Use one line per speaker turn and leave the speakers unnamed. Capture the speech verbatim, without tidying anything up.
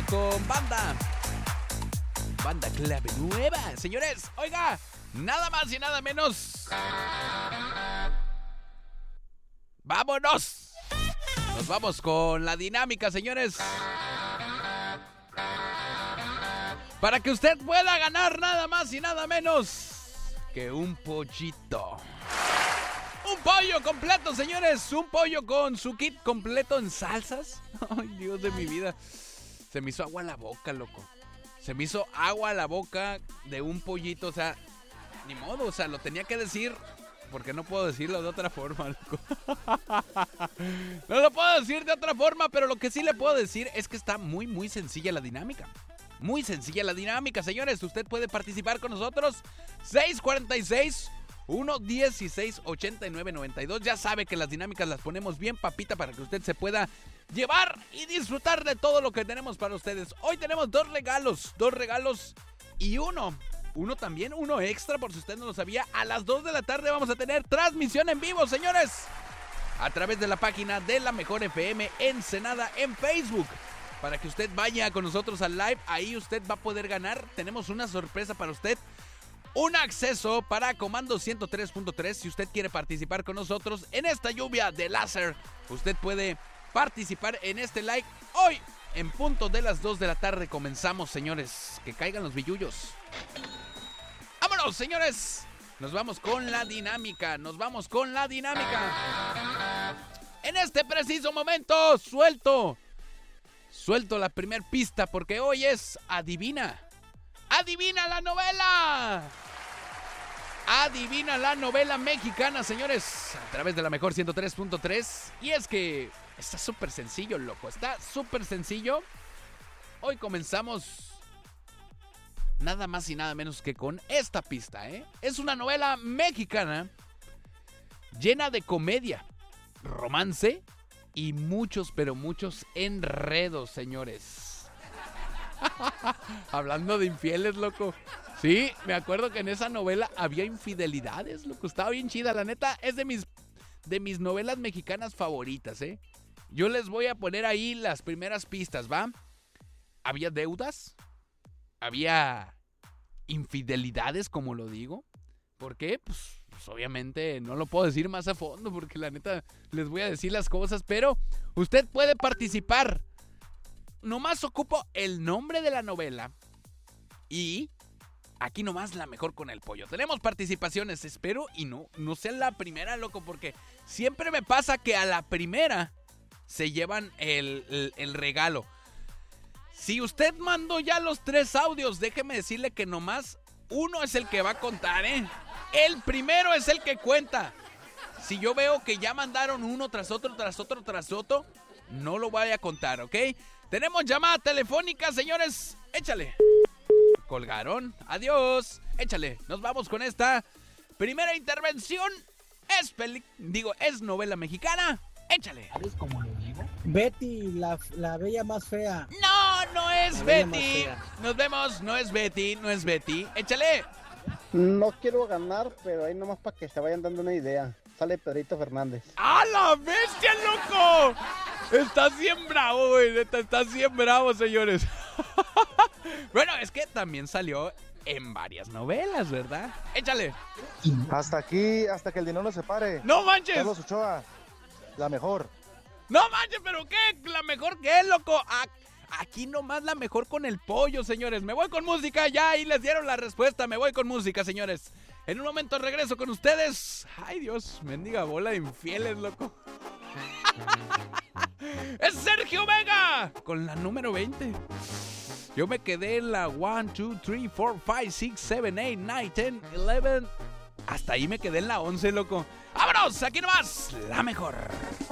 con banda. Banda clave nueva. Señores, oiga, nada más y nada menos. ¡Vámonos! Nos vamos con la dinámica, señores. Para que usted pueda ganar nada más y nada menos que un pollito. Un pollo completo, señores. Un pollo con su kit completo en salsas. Ay, Dios de mi vida. Se me hizo agua a la boca, loco. Se me hizo agua a la boca de un pollito. O sea, ni modo. O sea, lo tenía que decir porque no puedo decirlo de otra forma, loco. No lo puedo decir de otra forma, pero lo que sí le puedo decir es que está muy, muy sencilla la dinámica. Muy sencilla la dinámica, señores. Usted puede participar con nosotros. seis cuatro seis, uno uno seis, ocho nueve nueve dos. Ya sabe que las dinámicas las ponemos bien papita para que usted se pueda llevar y disfrutar de todo lo que tenemos para ustedes. Hoy tenemos dos regalos. Dos regalos y uno. Uno también, uno extra, por si usted no lo sabía. A las dos de la tarde vamos a tener transmisión en vivo, señores. A través de la página de La Mejor F M Ensenada en Facebook. Para que usted vaya con nosotros al live, ahí usted va a poder ganar. Tenemos una sorpresa para usted. Un acceso para Comando ciento tres punto tres. Si usted quiere participar con nosotros en esta lluvia de láser, usted puede participar en este live. Hoy, en punto de las dos de la tarde, comenzamos, señores. Que caigan los billullos. ¡Vámonos, señores! Nos vamos con la dinámica. Nos vamos con la dinámica. En este preciso momento, suelto. Suelto la primer pista porque hoy es Adivina. ¡Adivina la novela! Adivina la novela mexicana, señores. A través de La Mejor ciento tres punto tres. Y es que está súper sencillo, loco. Está súper sencillo. Hoy comenzamos nada más y nada menos que con esta pista, ¿eh? Es una novela mexicana llena de comedia, romance y muchos, pero muchos enredos, señores. Hablando de infieles, loco. Sí, me acuerdo que en esa novela había infidelidades, loco. Estaba bien chida, la neta. Es de mis, de mis novelas mexicanas favoritas, ¿eh? Yo les voy a poner ahí las primeras pistas, ¿va? Había deudas. Había infidelidades, como lo digo. ¿Por qué? Pues... Pues obviamente no lo puedo decir más a fondo porque la neta les voy a decir las cosas, pero usted puede participar. Nomás ocupo el nombre de la novela y aquí nomás La Mejor con el Pollo. Tenemos participaciones, espero y no, no sea la primera, loco, porque siempre me pasa que a la primera se llevan el, el, el regalo. Si usted mandó ya los tres audios, déjeme decirle que nomás uno es el que va a contar, ¿eh? El primero es el que cuenta. Si yo veo que ya mandaron uno tras otro, tras otro, tras otro, no lo voy a contar, ¿ok? Tenemos llamada telefónica, señores. Échale. Colgaron. Adiós. Échale. Nos vamos con esta primera intervención. Es peli... Digo, es novela mexicana. Échale.
¿Sabes cómo lo digo? Betty, la, la bella más fea.
No, no es
La
Betty. Nos vemos. No es Betty, no es Betty. Échale.
No quiero ganar, pero ahí nomás para que se vayan dando una idea. Sale Pedrito Fernández.
¡A la bestia, loco! Estás bien bravo, güey. Neta, estás bien bravo, señores. Bueno, es que también salió en varias novelas, ¿verdad? Échale.
Hasta aquí, hasta que el dinero se pare.
¡No manches!
Carlos Ochoa, La Mejor.
¡No manches! ¿Pero qué? ¿La mejor qué, loco? Ah, aquí nomás La Mejor con el Pollo, señores. Me voy con música, ya ahí les dieron la respuesta. Me voy con música, señores. En un momento regreso con ustedes. Ay, Dios, mendiga bola de infieles, loco. Es Sergio Vega con la número veinte. Yo me quedé en la uno, dos, tres, cuatro, cinco, seis, siete, ocho, nueve, diez, once. Hasta ahí me quedé en la once, loco. ¡Vámonos! Aquí nomás, La Mejor.